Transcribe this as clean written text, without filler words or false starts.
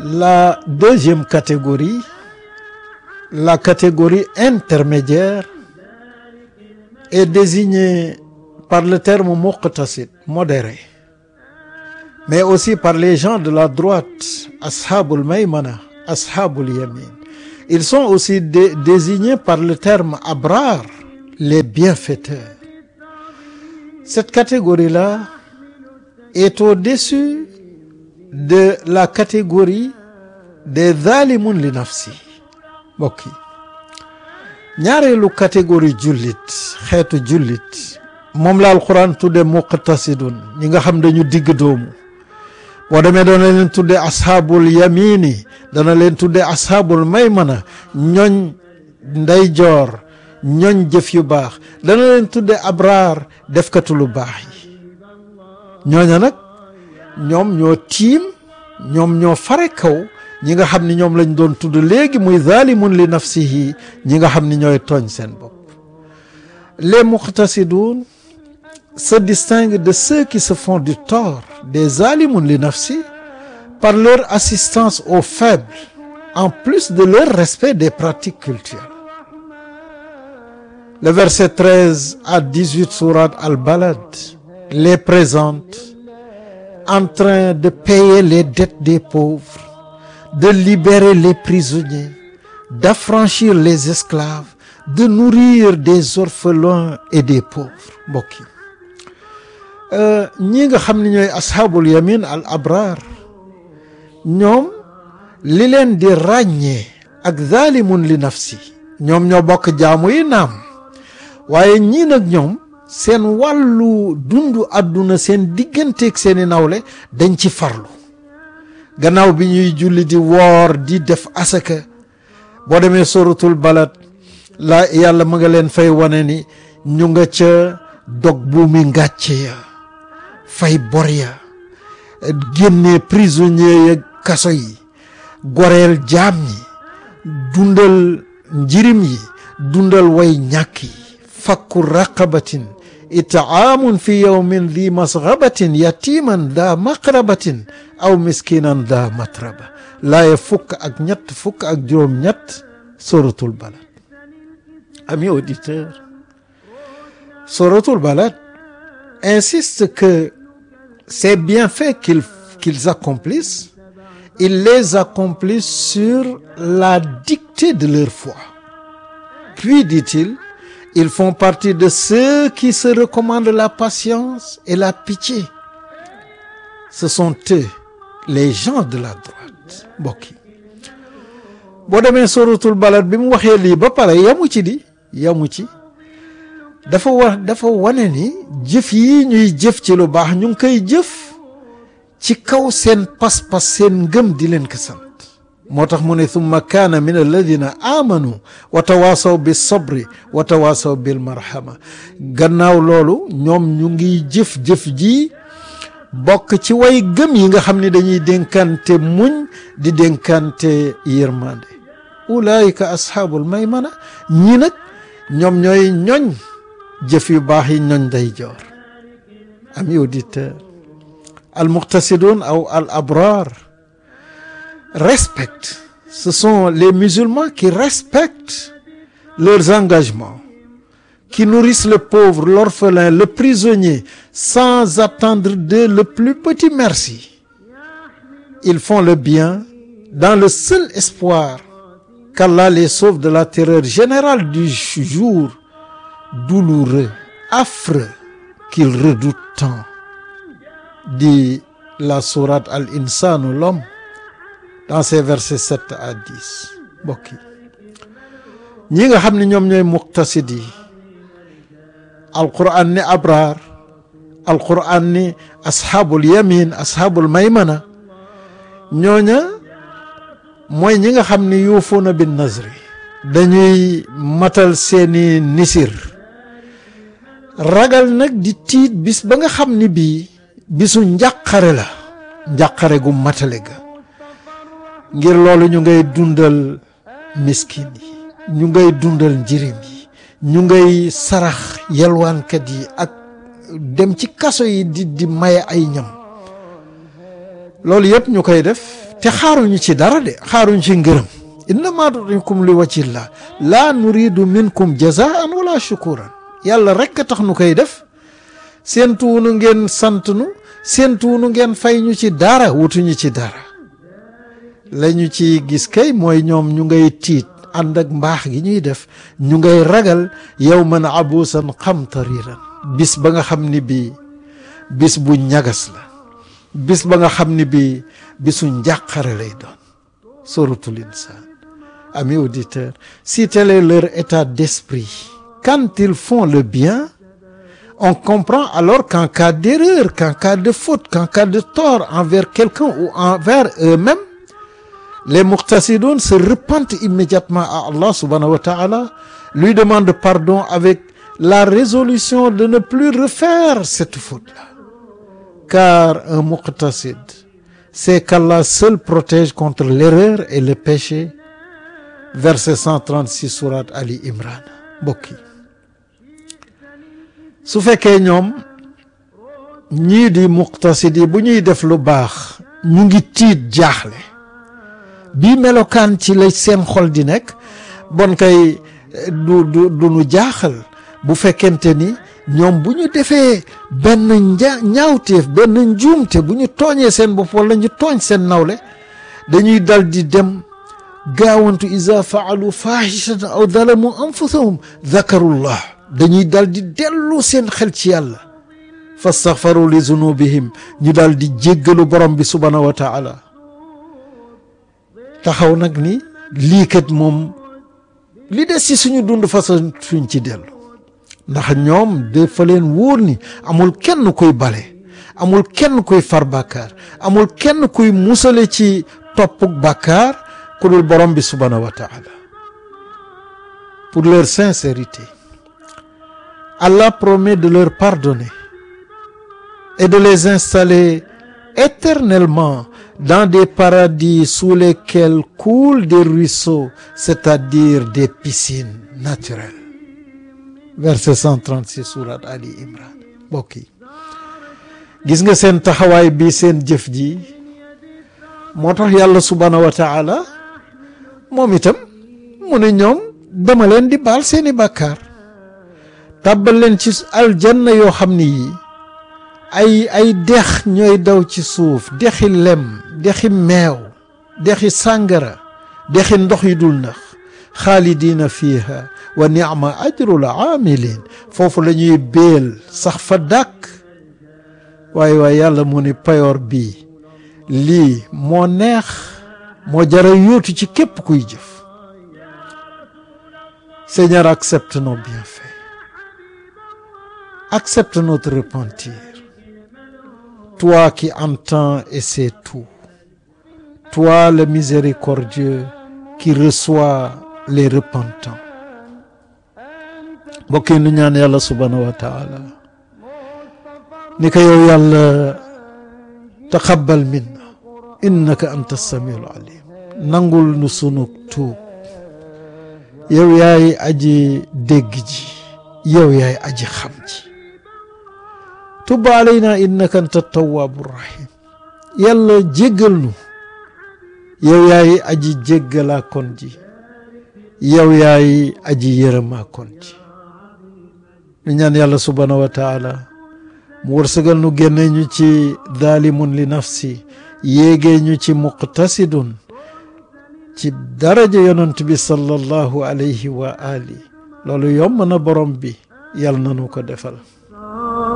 La deuxième catégorie, la catégorie intermédiaire, est désignée par le terme muqtasid, modéré, mais aussi par les gens de la droite, ashabul maymana, ashabul yamin. Ils sont aussi désignés par le terme abrar, les bienfaiteurs. Cette catégorie-là est au-dessus de la catégorie des zalimun li nafsi. mbokk yi ñaareelu catégorie jullit, xeetu jullit, moom la alquran tudde muqtasidun, ñi nga xam dañu digg doomu. boo demee dana leen tudde ashabul yamini, dana leen tudde ashabul maymana, ñooñ ndeyjoor, ñooñ jëf yu baax, dana leen tudde abraar, defkatu lu baax yi. ñooña nag ñoom ñoo tiim, ñoom ñoo fare kaw ñi nga xam ni ñoom lañ doon tudd léegi muy zalimun li nafsihi, ñi nga xam ni ñooy tooñ seen bopp. Les muqtasidun se distinguent de ceux qui se font du tort, des zalimun li nafsi, par leur assistance aux faibles, en plus de leur respect des pratiques culturelles. Le verset 13 à 18 sourate Al-Balad les présente en train de payer les dettes des pauvres, de libérer les prisonniers, d'affranchir les esclaves, de nourrir des orphelins et des pauvres. mbokk yi ñi nga xam ne ñooy ashabul yamin al abrar, ñoom li leen di ràññee ak zalimun li nafsi, ñoom ñoo bokk jaamu yi naam, waaye ñii nag ñoom seen wàllu dundu àdduna, seen digganteeg seeni nawle dañ ci farlu. gannaaw bi ñuy julli di woor di def asaka, boo demee suratul balad la yàlla ma nga leen fay wane ni ñu nga ca dog buumi ngàcce ya, fay bor ya, génne prisonnier ya kaso yi, goreel jaam ñi, dundal njirim yi, dundal way ñàkk yi, fakku raqabatin, itaamun fi yawmin dhi masghabatin yatiman da maqrabatin aw miskinan da matraba. laaye fukk ak ñett, fukk ak juróom ñett, suratul balad. Amis auditeurs, suratul balad insiste que ces bienfaits qu'ils accomplissent, ils les accomplissent sur la dictée de leur foi. Puis, dit-il, ils font partie de ceux qui se recommandent la patience et la pitié. Ce sont eux, les gens de la droite. mbokk yi boo demee suratul balad bi mu waxee lii ba pare yamu ci dafa wane ni jëf yi ñuy jëf ci lu baax ñu ngi koy jëf ci kaw seen pas-pas, seen ngëm di leen ko sant. moo tax mu ne thumma kaana min alladina amanu wa tawasaw bis sabri wa tawasaw bil marhama. gannaaw loolu ñoom ñu ngi jëf ji bokk ci way gëm yi nga xam ne dañuy dénkante muñ, di dénkante yërmande. ulaika ashabul maymana, ñi nag ñoom ñooy ñoñ jëf yu baax yi, ñoñ day joor. Amis auditeurs, al muqtasidun aw al abrar respectent, ce sont les musulmans qui respectent leurs engagements, qui nourrissent le pauvre, l'orphelin, le prisonnier, sans attendre d'eux le plus petit merci. Ils font le bien dans le seul espoir qu'Allah les sauve de la terreur générale du jour douloureux, affreux, qu'ils redoutent tant. Dit la sourate Al-Insanu, l'homme, dans ses versets 7 à 10. mbokk yi ñi nga xam ne ñoom ñooy muqtasid yi, alquran ni abraar, alquran ni ashabul yamin, ashabul maymana, ñooña mooy ñi nga xam ne yuufuuna bin nazri, dañuy matal seeni nisir, ragal nag di tiit bis ba nga xam ni bii bisu njàqare la, njàqare gu matale ga. ngir loolu ñu ngay dundal miskin yi, ñu ngay dundal njirim yi, ñu ngay sarax yelwaankat yi, ak dem ci kaso yi di maye ay ñam. loolu yëpp ñu koy def te xaaruñu ci dara de xaaruñu ci ngërëm innama nutimukum li wajhillah la nuridu minkum jazaan wala shukuran yàlla rekk tax nu koy def seentuwunu ngeen sant nu seentuwunu ngeen fay ñu ci dara wutuñu ci dara lañu ci gis kay mooy ñoom ñu ngay tiit ànd ak mbaax gi ñuy def ñu ngay ragal yawman abuusan qamtariiran bis ba nga xam ni bii bis bu ñagas la bis ba nga xam ni bii bisu njàqare lay doon suratul insaan. Amis auditeurs, si tel est leur état d'esprit quand ils font le bien, on comprend alors qu'en cas d'erreur, qu'en cas de faute, qu'en cas de tort envers quelqu'un ou envers eux-mêmes, les muqtasidun se repentent immédiatement à Allah subhanahu wa ta'ala, lui demandent pardon avec la résolution de ne plus refaire cette faute-là. Car un muqtasid, c'est qu'Allah seul protège contre l'erreur et le péché. Verset 136 surat Ali Imran. Mbokk yi su fekkee ñoom ñii di muqtasid yi bu ñuy def lu baax ñu ngi tiit jaaxle bii melokaan ci la seen xol di nekk bon kay du nu jaaxal bu fekkente ni ñoom bu ñu defee benn ñaawteef benn njuumte bu ñu tooñee seen bopp wala ñu tooñ seen nawle dañuy dal di dem gaawantu iza faalu fahishatan aw zalamu anfusahum dhakarullah dañuy dal di dellu seen xel ci yàlla fastaghfaru li zunubihim ñu dal di jéggalu borom bi subhanahu wa taala taxaw nag ni lii kat moom li des ci suñu dund façon suñ ci dellu ndax ñoom dafa leen wóor ni amul kenn kuy bale amul kenn kuy far bàkkaar amul kenn kuy musale ci toppuk bàkkaar ku dul borom bi subhanahu wa taala. Pour leur sincérité, Allah promet de leur pardonner et de les installer éternellement dans des paradis sous lesquels coulent des ruisseaux, c'est-à-dire des piscines naturelles. Verset 136 surat Ali Imran. Mbokk yi gis nga seen taxawaay bi seen jëf ji moo tax yàlla subhanahu wa taala moom itam mu ne ñoom dama leen di baal seeni bàkkaar tàbbal leen ci aljanna yoo xam ni yi ay dex ñooy daw ci suuf dexi lem dexi meew dexi sàngara dexi ndox yi dul nax xaalidiina fiiha wa ni'ma ajrul aamilin foofu la ñuy béel sax fa dàkk waaye yàlla mu ne payoor bii lii moo neex moo jara yóotu ci képp kuy jëf. Seigneur, accepte nos bienfaits, accepte notre repentir, toi qui entends et sais tout, toi le miséricordieux qui reçoit les repentants. Mbokk yi nu ñaan yàlla subhanahu wa taala ni ko yow yàlla taqabbal minna innaka anta samiul alim nangul nu sunu tuub yow yaay aji dégg ji yow yaay aji xam ji tub alayna innaka anta tawwabur rahim yàlla jéggal nu yow yaay aji jéggalaa kon ji yow yaay aji yërëmaa kon ji ñu ñaan yàlla subhanahu wa taala mu wërsëgal nu génne ñu ci daalimun li nafsi yéegee ñu ci muqtasidun ci daraja yonent bi sallallahu alayhi wa ali loolu yomb na borom bi yàlla na nu ko defal